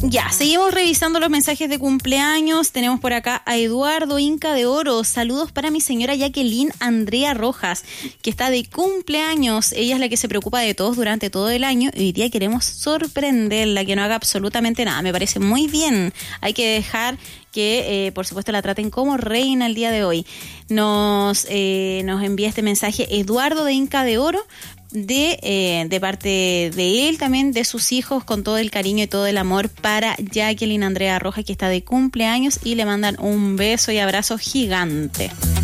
Ya, seguimos revisando los mensajes de cumpleaños. Tenemos por acá a Eduardo Inca de Oro. Saludos para mi señora Jacqueline Andrea Rojas, que está de cumpleaños. Ella es la que se preocupa de todos durante todo el año y hoy día queremos sorprenderla, que no haga absolutamente nada. Me parece muy bien. Hay que dejar que, por supuesto, la traten como reina el día de hoy. Nos envía este mensaje Eduardo de Inca de Oro, de parte de él, también de sus hijos, con todo el cariño y todo el amor para Jacqueline Andrea Rojas, que está de cumpleaños, y le mandan un beso y abrazo gigante.